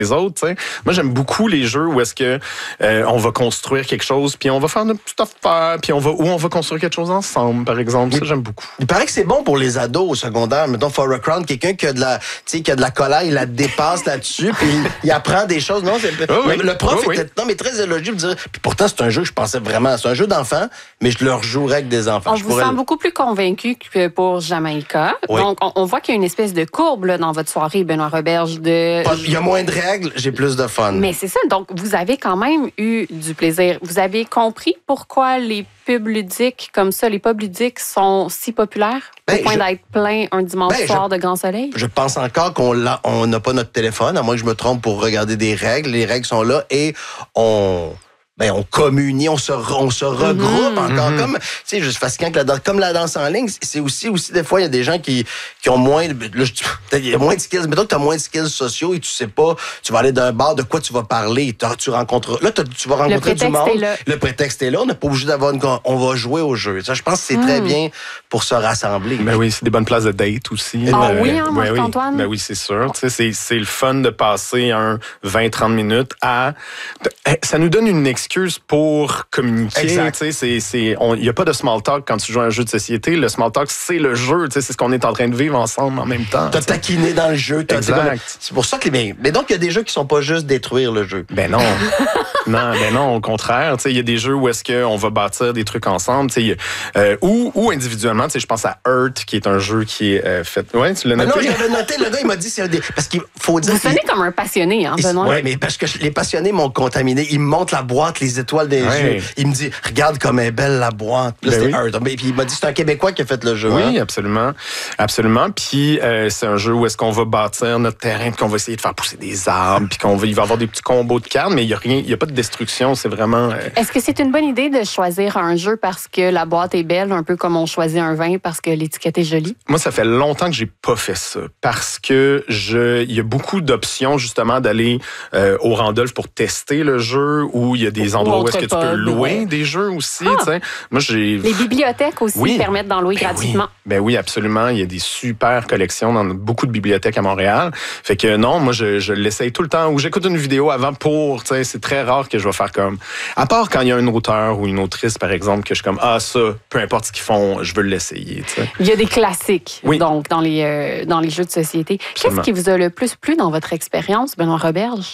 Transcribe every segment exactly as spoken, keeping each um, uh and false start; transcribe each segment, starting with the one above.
les autres. T'sais. Moi, j'aime beaucoup les jeux où est-ce que euh, on va construire quelque chose, puis on va faire notre petite affaire, puis on va où on va construire quelque chose ensemble, par exemple. Ça, j'aime beaucoup. Il paraît que c'est bon pour les ados au secondaire. Mettons, For a Crown, quelqu'un qui a de la, tu sais, qui a de la colère, il la dépasse là-dessus, puis il, il apprend des choses. Non, c'est, oh oui, le prof oh était, oui. non, mais très élogieux. Puis pourtant, c'est un jeu, je pensais vraiment, c'est un jeu d'enfants, mais je le rejouerais avec des enfants. On je vous pourrais... sent beaucoup plus convaincu que pour Jamaïca. Oui. Donc, on, on voit qu'il y a une espèce de courbe là, dans votre soirée, Benoît Roberge. De... Il y a moins de règles, j'ai plus de fun. Mais c'est ça. Donc, vous avez quand même eu du plaisir. Vous avez compris pourquoi les pubs ludiques comme ça, les pubs ludiques sont si populaires ben, au point je... d'être plein un dimanche ben, soir je... de grand soleil? Je pense encore qu'on l'a, on n'a pas notre téléphone, à moins que je me trompe pour regarder des règles. Les règles sont là et on... Ben, on communie, on se, on se regroupe mm-hmm. encore. Mm-hmm. Comme, tu sais, juste fascinant que la, comme la danse en ligne, c'est aussi, aussi des fois, il y a des gens qui, qui ont moins, là, il y a moins de skills. Mettons que tu as moins de skills sociaux et tu sais pas, tu vas aller d'un bar, de quoi tu vas parler. Tu rencontres, là, tu vas rencontrer du monde. Le prétexte est là. On n'est pas obligé d'avoir une, on va jouer au jeu. Ça, je pense que c'est mm. très bien pour se rassembler. Ben oui, c'est des bonnes places de date aussi. Ah euh, oui, hein, ben Marc-Antoine? Oui. Ben oui, c'est sûr. Tu sais, c'est, c'est le fun de passer un vingt à trente minutes à, ça nous donne une excuse pour communiquer. Il n'y a pas de small talk quand tu joues à un jeu de société. Le small talk, c'est le jeu. C'est ce qu'on est en train de vivre ensemble en même temps. T'as taquiné dans le jeu. T'as, exact. C'est pour ça que les... Mais donc, il y a des jeux qui sont pas juste détruire le jeu. Ben non. non, ben non, au contraire. Il y a des jeux où est-ce qu'on va bâtir des trucs ensemble. Euh, ou, ou individuellement, je pense à Earth, qui est un jeu qui est euh, fait... Ouais, tu l'as noté? Non, je l'avais noté. Le gars, il m'a dit... C'est un des... Parce qu'il faut dire... Vous sonnez il... comme un passionné, hein, Benoît? Oui, mais parce que les passionnés m'ont contaminé. Ils me montrent la boîte, les étoiles des ouais. yeux. Il me dit, regarde comme est belle la boîte. Là, ben c'était oui. Earth. Puis il m'a dit, c'est un Québécois qui a fait le jeu. Oui, hein? absolument. Absolument. Puis euh, c'est un jeu où est-ce qu'on va bâtir notre terrain, puis qu'on va essayer de faire pousser des arbres, puis qu'on va, il va y avoir des petits combos de cartes, mais il n'y a rien, il n'y a pas de destruction. C'est vraiment... Euh... Est-ce que c'est une bonne idée de choisir un jeu parce que la boîte est belle, un peu comme on choisit un vin parce que l'étiquette est jolie? Moi, ça fait longtemps que j'ai pas fait ça, parce que je, il y a beaucoup d'options, justement, d'aller euh, au Randolph pour tester le jeu, où il y a des endroits où est-ce que tu peux louer ouais. des jeux aussi. Ah. Moi, j'ai... Les bibliothèques aussi oui. permettent d'en louer ben gratuitement. Oui. Ben oui, absolument. Il y a des super collections dans beaucoup de bibliothèques à Montréal. Fait que non, moi, je, je l'essaye tout le temps, ou j'écoute une vidéo avant pour, tu sais, c'est très rare que je vais faire comme... À part quand il y a un auteur ou une autrice, par exemple, que je suis comme, ah, ça, peu importe ce qu'ils font, je veux l'essayer, tu sais. Il y a des classiques, oui. donc, dans les, euh, dans les jeux de société. Absolument. Qu'est-ce qui vous a le plus plu dans votre expérience, Benoît Roberge?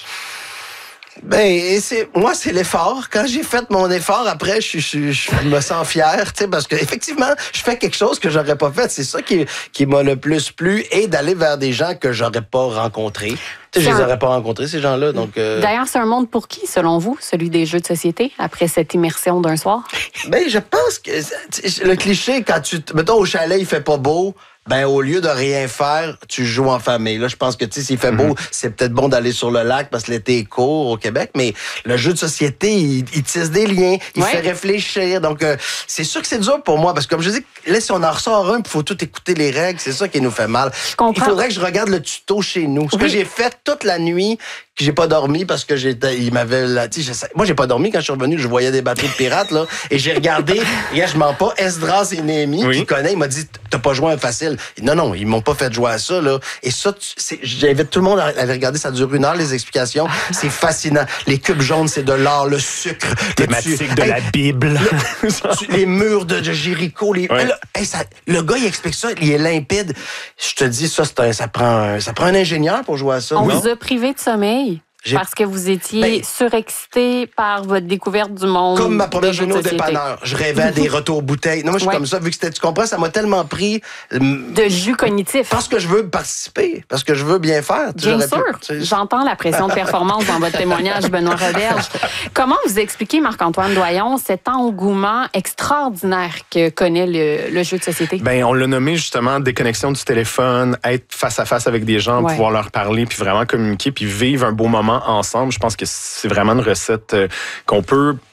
Ben, c'est, moi, c'est l'effort. Quand j'ai fait mon effort, après, je, je, je me sens fier, tu sais, parce que effectivement, je fais quelque chose que j'aurais pas fait. C'est ça qui, qui m'a le plus plu, et d'aller vers des gens que j'aurais pas rencontrés. Tu sais, je les aurais pas rencontrés, ces gens-là. Donc, euh... D'ailleurs, c'est un monde pour qui, selon vous, celui des jeux de société, après cette immersion d'un soir? Ben, je pense que le cliché, quand tu, mettons, au chalet, il fait pas beau. Ben, au lieu de rien faire, tu joues en famille. Là, je pense que, tu sais, s'il fait beau, mm-hmm. c'est peut-être bon d'aller sur le lac parce que l'été est court au Québec, mais le jeu de société, il, il tisse des liens, il ouais. fait réfléchir. Donc, euh, c'est sûr que c'est dur pour moi parce que, comme je dis, là, si on en ressort un, il faut tout écouter les règles, c'est ça qui nous fait mal. Il faudrait que je regarde le tuto chez nous. Ce oui. que j'ai fait toute la nuit, que j'ai pas dormi parce que j'étais, il m'avait, là, tu sais, moi, j'ai pas dormi quand je suis revenu, je voyais des batteries de pirates, là, et j'ai regardé, et je mens pas, Esdras et Néhémie, oui. qui connaît, il m'a dit, t'as pas joué à un facile. Non, non, ils m'ont pas fait jouer à ça, là. Et ça, c'est, j'invite tout le monde à aller regarder, ça dure une heure, les explications. C'est fascinant. Les cubes jaunes, c'est de l'or, le sucre. Thématique de hey, la Bible. Le, les murs de, de Jéricho, les, ouais. là, hey, ça, le gars, il explique ça, il est limpide. Je te dis, ça, c'est un, ça prend un, ça prend un ingénieur pour jouer à ça. On non? vous a privé de sommeil? J'ai... Parce que vous étiez ben, surexcité par votre découverte du monde. Comme ma première journée au dépanneur. Je rêvais des retours bouteilles. Non, moi, je suis ouais. comme ça. Vu que c'était, tu comprends, ça m'a tellement pris. Euh, de jus cognitif. Parce que je veux participer. Parce que je veux bien faire. Bien sûr. Pu, J'entends la pression de performance dans votre témoignage, Benoît Roberge. Comment vous expliquez, Marc-Antoine Doyon, cet engouement extraordinaire que connaît le, le jeu de société? Ben, on l'a nommé justement déconnexion du téléphone, être face à face avec des gens, ouais. pouvoir leur parler, puis vraiment communiquer, puis vivre un beau moment ensemble. Je pense que c'est vraiment une recette qu'on peut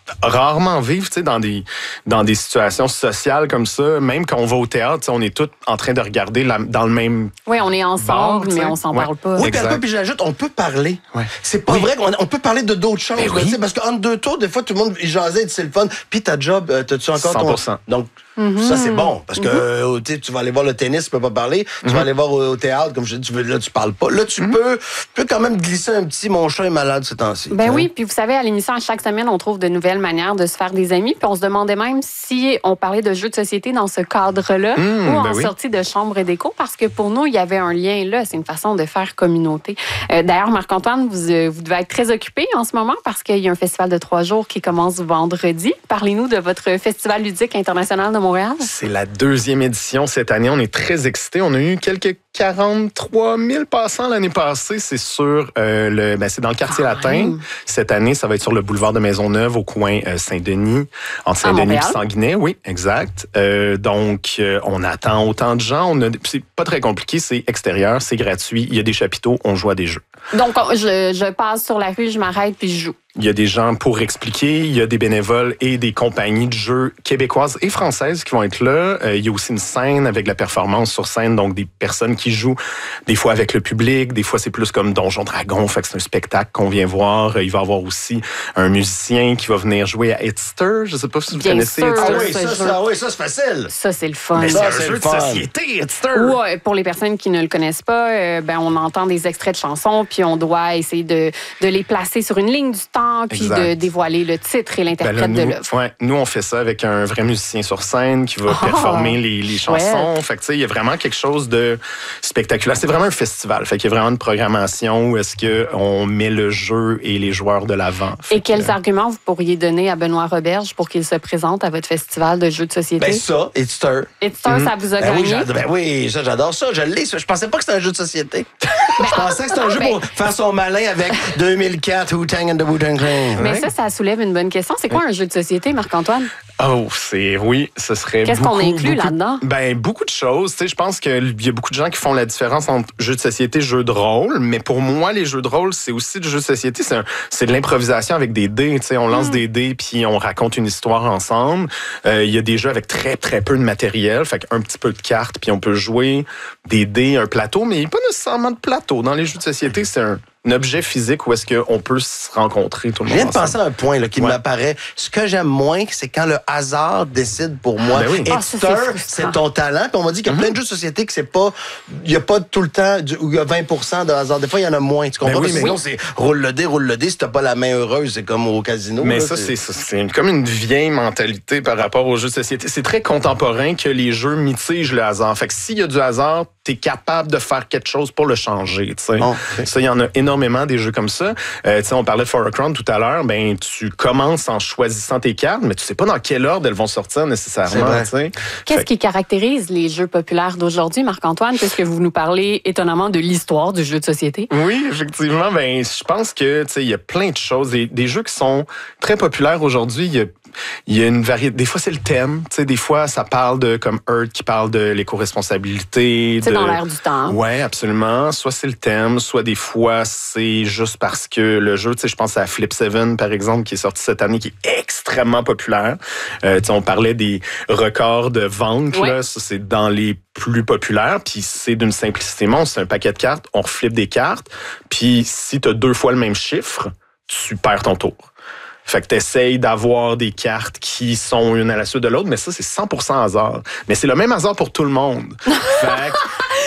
rarement vivre, tu sais, dans des, dans des situations sociales comme ça. Même quand on va au théâtre, on est tous en train de regarder la, dans le même. Oui, on est ensemble, bar, mais on s'en ouais. parle pas. Oui, puis, puis j'ajoute, on peut parler. Ouais. C'est pas oui. vrai qu'on on peut parler de d'autres choses. Ben oui. Là, parce qu'entre deux tours, des fois, tout le monde il jasait, c'est le fun. Puis ta job, euh, t'as-tu encore cent pour cent. ton. Donc, Mm-hmm. ça, c'est bon. Parce que mm-hmm. euh, tu vas aller voir le tennis, tu peux pas parler. Tu mm-hmm. vas aller voir au, au théâtre, comme je dis, tu veux, là, tu parles pas. Là, tu mm-hmm. peux, peux quand même glisser un petit mon chat est malade ce temps-ci. Ben oui, puis vous savez, à l'émission, à chaque semaine, on trouve de nouvelles manières de se faire des amis. Puis on se demandait même si on parlait de jeux de société dans ce cadre-là mmh, ou en ben oui. sortie de chambre et d'écho, parce que pour nous, il y avait un lien là. C'est une façon de faire communauté. Euh, d'ailleurs, Marc-Antoine, vous, euh, vous devez être très occupé en ce moment parce qu'il y a un festival de trois jours qui commence vendredi. Parlez-nous de votre Festival ludique international de Montréal. C'est la deuxième édition cette année. On est très excités. On a eu quelques quarante-trois mille passants l'année passée. C'est sur euh, le, ben c'est dans le quartier ah, latin. Oui. Cette année, ça va être sur le boulevard de Maisonneuve, au coin euh, Saint-Denis, entre Saint-Denis et Sanguinet. Oui, exact. Euh, donc, euh, on attend autant de gens. On a, c'est pas très compliqué. C'est extérieur, c'est gratuit. Il y a des chapiteaux. On joue à des jeux. Donc, je, je passe sur la rue, je m'arrête puis je joue. Il y a des gens pour expliquer, il y a des bénévoles et des compagnies de jeux québécoises et françaises qui vont être là. Euh, il y a aussi une scène avec la performance sur scène, donc des personnes qui jouent des fois avec le public, des fois c'est plus comme Donjon Dragon, fait que c'est un spectacle qu'on vient voir. Il va y avoir aussi un musicien qui va venir jouer à Hitster. Je sais pas si vous Bien connaissez sûr, Hitster. Ah oui, ça, ça, oui, ça c'est facile. Ça, c'est le fun. Mais Ça, c'est un c'est jeu le de fun. société, Hitster. Ouais, pour les personnes qui ne le connaissent pas, euh, ben, on entend des extraits de chansons, puis on doit essayer de, de les placer sur une ligne du temps, puis Exact. de dévoiler le titre et l'interprète Ben là, nous, de l'œuvre. ouais, nous, on fait ça avec un vrai musicien sur scène qui va Oh, performer les, les chansons. Fait que, tu sais, il y a vraiment quelque chose de spectaculaire. C'est vraiment un festival. Fait qu'il y a vraiment une programmation où est-ce qu'on met le jeu et les joueurs de l'avant. Fait Et quels que, arguments vous pourriez donner à Benoît Roberge pour qu'il se présente à votre festival de jeux de société? Ben ça, Hitster. Hitster, Mm-hmm. ça vous a Ben gagné? oui, j'adore, ben oui, ça, j'adore ça. Je l'ai. Je pensais pas que c'était un jeu de société. Je pensais que c'était un jeu ben- pour faire son malin avec deux mille quatre Wu-Tang and the Wu-Tang Clan. Mais ça, ça soulève une bonne question. C'est quoi un jeu de société, Marc-Antoine? Oh, c'est oui, ce serait Qu'est-ce beaucoup, qu'on inclut beaucoup- là-dedans? Ben beaucoup de choses. Tu sais, je pense qu'il y a beaucoup de gens qui font la différence entre jeux de société, jeux de rôle. Mais pour moi, les jeux de rôle, c'est aussi du jeu de société. C'est, un, c'est de l'improvisation avec des dés. Tu sais, on lance Mm. des dés puis on raconte une histoire ensemble. Euh, Il y a des jeux avec très très peu de matériel, fait qu'un petit peu de cartes puis on peut jouer des dés, un plateau, mais pas nécessairement de plateau. Dans les jeux de société, c'est un un objet physique où est-ce qu'on peut se rencontrer tout le Je monde viens de penser ensemble. à un point là, qui Ouais. m'apparaît. Ce que j'aime moins, c'est quand le hasard décide pour moi. Ben oui. Ah, ça, c'est Hitster, frustrant. c'est ton talent. Puis on m'a dit qu'il y a plein de jeux de société que c'est pas. Il n'y a pas tout le temps du- où il y a vingt pour cent de hasard. Des fois, il y en a moins. Tu comprends? Ben oui, Parce que mais- sinon, c'est roule le dé, roule le dé. Si t'as pas la main heureuse, c'est comme au casino. Mais là, ça, c'est, c'est, c'est comme une vieille mentalité par rapport aux jeux de société. C'est très contemporain que les jeux mitigent le hasard. Fait que s'il y a du hasard, t'es capable de faire quelque chose pour le changer. Tu sais. Bon, ok. Ça, il y en a énormément des jeux comme ça. Euh, tu sais, on parlait de For a Crown tout à l'heure. Ben, tu commences en choisissant tes cartes, mais tu sais pas dans quel ordre elles vont sortir C'est nécessairement. vrai. Tu sais. Qu'est-ce Fait- qui caractérise les jeux populaires d'aujourd'hui, Marc-Antoine, puisque vous nous parlez étonnamment de l'histoire du jeu de société? Oui, effectivement. Ben, je pense que tu sais, il y a plein de choses. Des, des jeux qui sont très populaires aujourd'hui. Il y a, il y a une variété. Des fois, c'est le thème. Tu sais, des fois, ça parle de comme Earth qui parle de l'éco-responsabilité. C'est de... dans l'air du temps. Ouais, absolument. Soit c'est le thème, soit des fois c'est juste parce que le jeu, tu sais, je pense à Flip seven, par exemple, qui est sorti cette année, qui est extrêmement populaire. Euh, tu sais, on parlait des records de vente, Ouais. là. Ça, c'est dans les plus populaires, puis c'est d'une simplicité monstre. C'est un paquet de cartes, on reflippe des cartes, puis si tu as deux fois le même chiffre, tu perds ton tour. Fait que t'essayes d'avoir des cartes qui sont une à la suite de l'autre, mais ça, c'est cent pour cent hasard. Mais c'est le même hasard pour tout le monde. Fait que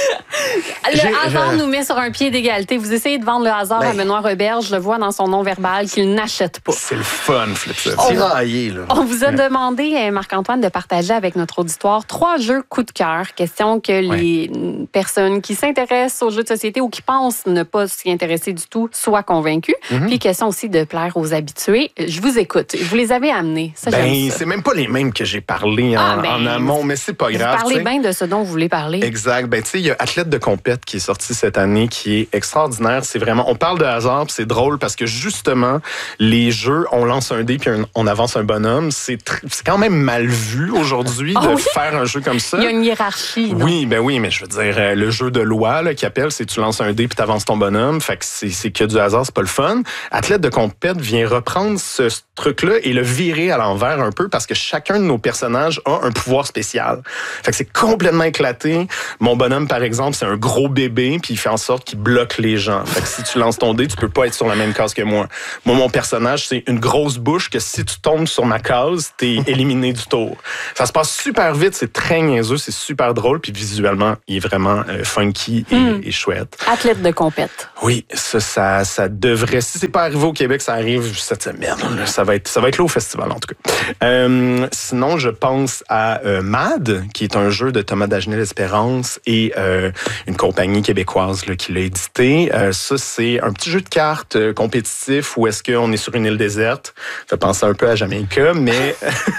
Le J'ai- hasard je- nous met sur un pied d'égalité. Vous essayez de vendre le hasard Ben- à Benoît Roberge. Je le vois dans son nom verbal qu'il n'achète pas. c'est le fun, Flip seven. Tiraillé, là. On vous a demandé, euh, Marc-Antoine, de partager avec notre auditoire trois jeux coup de cœur. Question que les personnes qui s'intéressent aux jeux de société ou qui pensent ne pas s'y intéresser du tout soient convaincues. Puis question aussi de plaire aux habitués. Je vous écoute. Vous les avez amenés. Ça, Ben, j'aime ça. c'est même pas les mêmes que j'ai parlé en, Ah, ben, en amont, mais c'est pas Vous grave. parlez tu sais. bien de ce dont vous voulez parler. Exact. Ben, tu sais, il y a Atlas Athlète de compète qui est sorti cette année, qui est extraordinaire. C'est vraiment, on parle de hasard, puis c'est drôle parce que justement, les jeux, on lance un dé puis un, on avance un bonhomme. C'est, tr- c'est quand même mal vu aujourd'hui oh de oui? faire un jeu comme ça. Il y a une hiérarchie. Non? Oui, ben oui, mais je veux dire, euh, le jeu de loi là, qui appelle, c'est tu lances un dé puis t'avances ton bonhomme. Fait que c'est, c'est que du hasard, c'est pas le fun. Athlète de compète vient reprendre ce, ce truc-là et le virer à l'envers un peu parce que chacun de nos personnages a un pouvoir spécial. Fait que c'est complètement éclaté. Mon bonhomme, par exemple, c'est un gros bébé puis il fait en sorte qu'il bloque les gens. Fait que si tu lances ton dé, tu peux pas être sur la même case que moi. Moi, mon personnage, c'est une grosse bouche que si tu tombes sur ma case, t'es éliminé du tour. Ça se passe super vite, c'est très niaiseux, c'est super drôle puis visuellement, il est vraiment euh, funky et, mm. et chouette. Athlète de compète. Oui, ça, ça, ça devrait. Si c'est pas arrivé au Québec, ça arrive cette semaine. Là. Ça va être, ça va être là au festival en tout cas. Euh, sinon, je pense à euh, Mad, qui est un jeu de Thomas Dagenais-Espérance et euh, une compagnie québécoise là, qui l'a édité. Euh, ça, c'est un petit jeu de cartes euh, compétitif où est-ce qu'on est sur une île déserte. Ça fait penser un peu à Jamaica, mais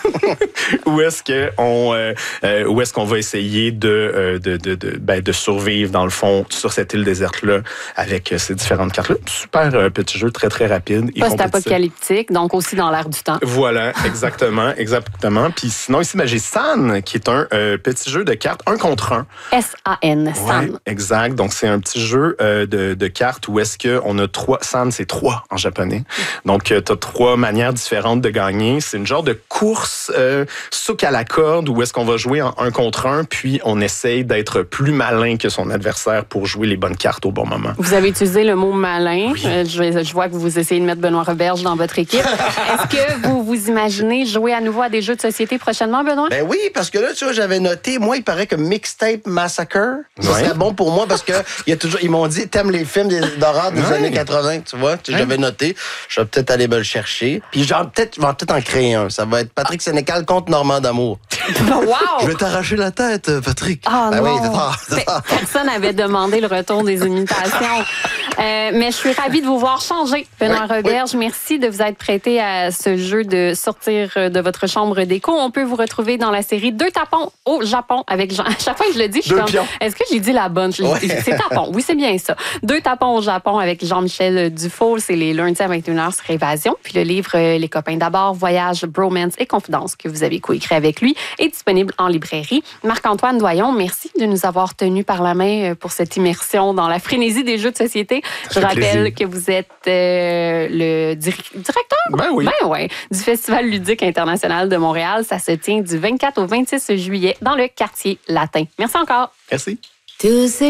où est-ce que on, euh, euh, où est-ce qu'on va essayer de euh, de de de, ben, de survivre dans le fond sur cette île déserte là avec euh, ces différentes cartes là. Super euh, petit jeu très très rapide. Post-apocalyptique, donc aussi dans l'air du temps. Voilà, exactement, exactement. Puis sinon ici, ben, j'ai San, qui est un euh, petit jeu de cartes un contre un. S A N, San. Ouais, exact. Donc c'est un petit jeu euh, de, de cartes où est-ce que on a trois. San, c'est trois en japonais. Donc euh, t'as trois manières différentes de gagner. C'est une genre de course euh, souk à la corde où est-ce qu'on va jouer en un contre un, puis on essaye d'être plus malin que son adversaire pour jouer les bonnes cartes au bon moment. Vous avez utilisé le mot malin. Oui. Euh, je, je vois que vous essayez de mettre Benoît Roberge dans votre équipe. Est-ce que vous vous imaginez jouer à nouveau à des jeux de société prochainement, Benoît? Ben oui, parce que là, tu vois, j'avais noté, moi, il paraît que Mixtape Massacre, ça ouais. serait bon pour moi parce que il y a toujours, ils m'ont dit, t'aimes les films des, d'horreur des ouais. années quatre-vingts, tu vois? Tu sais, ouais. J'avais noté. Je vais peut-être aller me le chercher. Puis genre, peut-être, je vais peut-être en créer un. Ça va être Patrick Sénécal contre Normand d'Amour. Wow! Je vais t'arracher la tête, Patrick. Ah ben non! oui, c'est tard, c'est tard. Personne n'avait demandé le retour des imitations. Euh, mais je suis ravie de vous voir changer, Benoît oui, Roberge. Oui. Merci de vous être prêté à ce jeu de sortir de votre chambre d'écho. On peut vous retrouver dans la série Deux tapons au Japon avec Jean. À chaque fois que je le dis, je suis Deux comme, pions. est-ce que j'ai dit la bonne? Je ouais. dis, c'est tapon. Oui, c'est bien ça. Deux tapons au Japon avec Jean-Michel Dufault. C'est les lundis à vingt et une heures sur Évasion. Puis le livre Les copains d'abord, Voyage, Bromance et Confidence que vous avez coécrit avec lui est disponible en librairie. Marc-Antoine Doyon, merci de nous avoir tenus par la main pour cette immersion dans la frénésie des jeux de société. Je rappelle que vous êtes euh, le dir- directeur ben oui. ben ouais, du Festival ludique international de Montréal. Ça se tient du vingt-quatre au vingt-six juillet dans le quartier latin. Merci encore. Merci. Tous ces